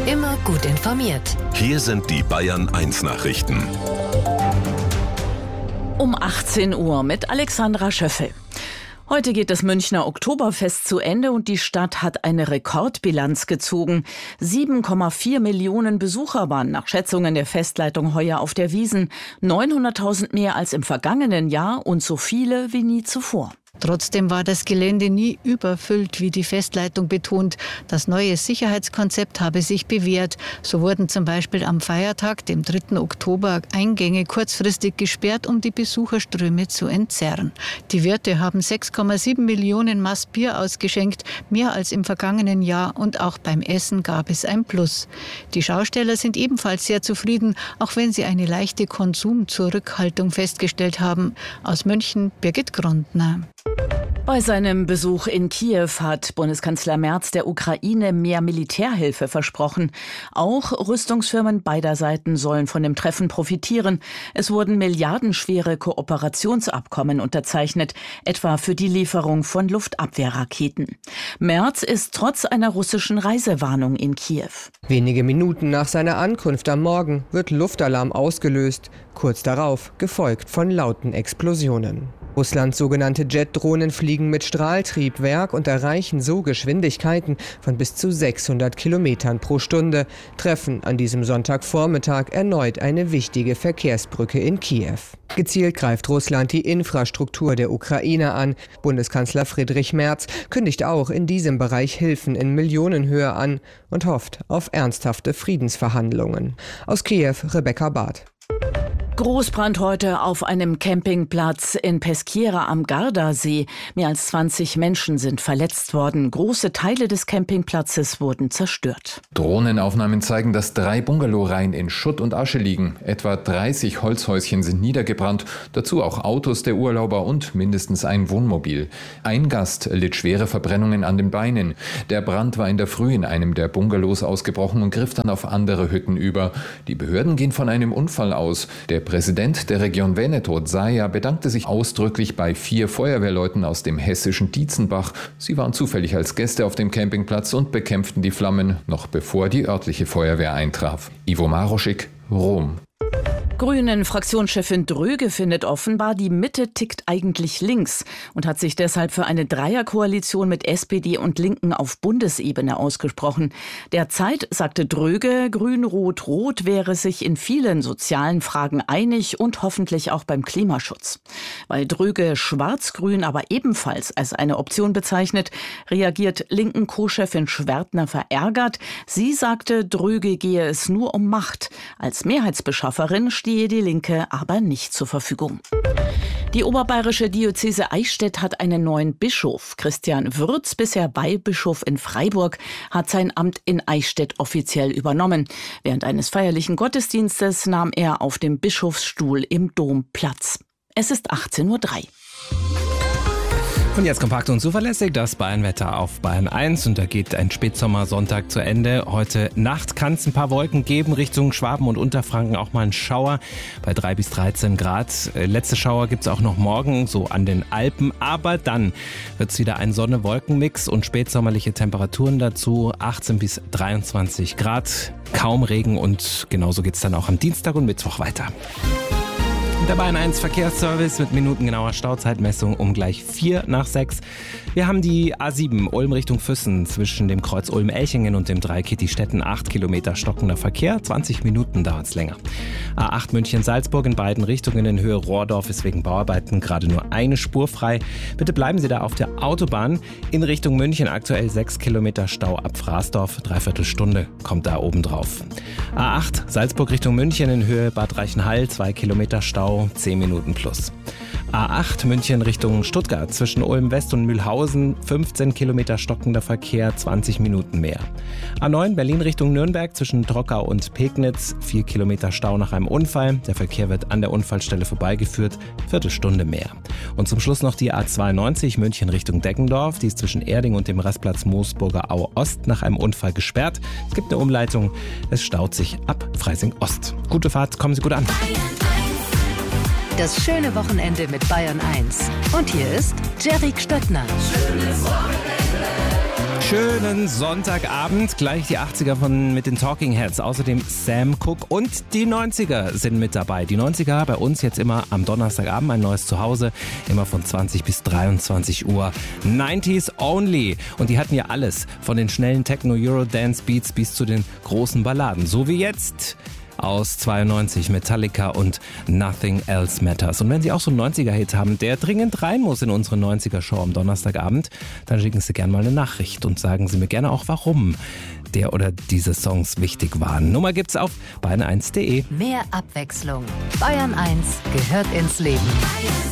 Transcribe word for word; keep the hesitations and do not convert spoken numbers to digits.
Immer gut informiert. Hier sind die Bayern eins Nachrichten. Um achtzehn Uhr mit Alexandra Schöffel. Heute geht das Münchner Oktoberfest zu Ende und die Stadt hat eine Rekordbilanz gezogen. sieben Komma vier Millionen Besucher waren nach Schätzungen der Festleitung heuer auf der Wiesn. neunhunderttausend mehr als im vergangenen Jahr und so viele wie nie zuvor. Trotzdem war das Gelände nie überfüllt, wie die Festleitung betont. Das neue Sicherheitskonzept habe sich bewährt. So wurden zum Beispiel am Feiertag, dem dritten Oktober, Eingänge kurzfristig gesperrt, um die Besucherströme zu entzerren. Die Wirte haben sechs Komma sieben Millionen Maß Bier ausgeschenkt, mehr als im vergangenen Jahr, und auch beim Essen gab es ein Plus. Die Schausteller sind ebenfalls sehr zufrieden, auch wenn sie eine leichte Konsumzurückhaltung festgestellt haben. Aus München, Birgit Grundner. Bei seinem Besuch in Kiew hat Bundeskanzler Merz der Ukraine mehr Militärhilfe versprochen. Auch Rüstungsfirmen beider Seiten sollen von dem Treffen profitieren. Es wurden milliardenschwere Kooperationsabkommen unterzeichnet, etwa für die Lieferung von Luftabwehrraketen. Merz ist trotz einer russischen Reisewarnung in Kiew. Wenige Minuten nach seiner Ankunft am Morgen wird Luftalarm ausgelöst, kurz darauf gefolgt von lauten Explosionen. Russlands sogenannte Jet-Drohnen fliegen mit Strahltriebwerk und erreichen so Geschwindigkeiten von bis zu sechshundert Kilometern pro Stunde, treffen an diesem Sonntagvormittag erneut eine wichtige Verkehrsbrücke in Kiew. Gezielt greift Russland die Infrastruktur der Ukraine an. Bundeskanzler Friedrich Merz kündigt auch in diesem Bereich Hilfen in Millionenhöhe an und hofft auf ernsthafte Friedensverhandlungen. Aus Kiew, Rebecca Barth. Großbrand heute auf einem Campingplatz in Peschiera am Gardasee. Mehr als zwanzig Menschen sind verletzt worden. Große Teile des Campingplatzes wurden zerstört. Drohnenaufnahmen zeigen, dass drei Bungalowreihen in Schutt und Asche liegen. Etwa dreißig Holzhäuschen sind niedergebrannt, dazu auch Autos der Urlauber und mindestens ein Wohnmobil. Ein Gast litt schwere Verbrennungen an den Beinen. Der Brand war in der Früh in einem der Bungalows ausgebrochen und griff dann auf andere Hütten über. Die Behörden gehen von einem Unfall aus. Der Präsident der Region Veneto, Zaia, bedankte sich ausdrücklich bei vier Feuerwehrleuten aus dem hessischen Dietzenbach. Sie waren zufällig als Gäste auf dem Campingplatz und bekämpften die Flammen, noch bevor die örtliche Feuerwehr eintraf. Ivo Maroschik, Rom. Grünen-Fraktionschefin Dröge findet offenbar, die Mitte tickt eigentlich links und hat sich deshalb für eine Dreierkoalition mit S P D und Linken auf Bundesebene ausgesprochen. Derzeit, sagte Dröge, Grün-Rot-Rot wäre sich in vielen sozialen Fragen einig und hoffentlich auch beim Klimaschutz. Weil Dröge Schwarz-Grün aber ebenfalls als eine Option bezeichnet, reagiert Linken-Co-Chefin Schwertner verärgert. Sie sagte, Dröge gehe es nur um Macht. Als Mehrheitsbeschafferin stehe die Linke aber nicht zur Verfügung. Die oberbayerische Diözese Eichstätt hat einen neuen Bischof. Christian Würz, bisher Weihbischof in Freiburg, hat sein Amt in Eichstätt offiziell übernommen. Während eines feierlichen Gottesdienstes nahm er auf dem Bischofsstuhl im Dom Platz. Es ist achtzehn Uhr drei. Und jetzt kompakt und zuverlässig das Bayernwetter auf Bayern eins. Und da geht ein Spätsommersonntag zu Ende. Heute Nacht kann es ein paar Wolken geben, Richtung Schwaben und Unterfranken auch mal ein Schauer bei drei bis dreizehn Grad. Letzte Schauer gibt es auch noch morgen, so an den Alpen. Aber dann wird es wieder ein Sonne-Wolken-Mix und spätsommerliche Temperaturen dazu. achtzehn bis dreiundzwanzig Grad, kaum Regen und genauso geht es dann auch am Dienstag und Mittwoch weiter. Der Bayern eins Verkehrsservice mit minutengenauer Stauzeitmessung um gleich vier nach sechs. Wir haben die A sieben Ulm Richtung Füssen zwischen dem Kreuz Ulm-Elchingen und dem Dreieck Kitti-Stetten. acht Kilometer stockender Verkehr, zwanzig Minuten dauert es länger. A acht München-Salzburg in beiden Richtungen in Höhe Rohrdorf ist wegen Bauarbeiten gerade nur eine Spur frei. Bitte bleiben Sie da auf der Autobahn. In Richtung München aktuell sechs Kilometer Stau ab Fraßdorf, dreiviertel Stunde kommt da oben drauf. A acht Salzburg Richtung München in Höhe Bad Reichenhall, zwei Kilometer Stau, zehn Minuten plus. A acht München Richtung Stuttgart zwischen Ulm West und Mühlhausen, fünfzehn Kilometer stockender Verkehr, zwanzig Minuten mehr. A neun Berlin Richtung Nürnberg zwischen Trockau und Pegnitz, vier Kilometer Stau nach einem Unfall. Der Verkehr wird an der Unfallstelle vorbeigeführt, Viertelstunde mehr. Und zum Schluss noch die A zweiundneunzig München Richtung Deggendorf, die ist zwischen Erding und dem Rastplatz Moosburger Au Ost nach einem Unfall gesperrt. Es gibt eine Umleitung, es staut sich ab Freising Ost. Gute Fahrt, kommen Sie gut an. Das schöne Wochenende mit Bayern eins. Und hier ist Jerry Stöttner. Schönes Wochenende. Schönen Sonntagabend. Gleich die achtziger von mit den Talking Heads. Außerdem Sam Cooke und die neunziger sind mit dabei. Die neunziger bei uns jetzt immer am Donnerstagabend ein neues Zuhause. Immer von zwanzig bis dreiundzwanzig Uhr. neunziger only. Und die hatten ja alles. Von den schnellen Techno-Euro-Dance-Beats bis zu den großen Balladen. So wie jetzt aus zweiundneunzig, Metallica und Nothing Else Matters. Und wenn Sie auch so einen neunziger-Hit haben, der dringend rein muss in unsere neunziger-Show am Donnerstagabend, dann schicken Sie gerne mal eine Nachricht und sagen Sie mir gerne auch, warum der oder diese Songs wichtig waren. Nummer gibt's auf bayern eins punkt de. Mehr Abwechslung. Bayern eins gehört ins Leben.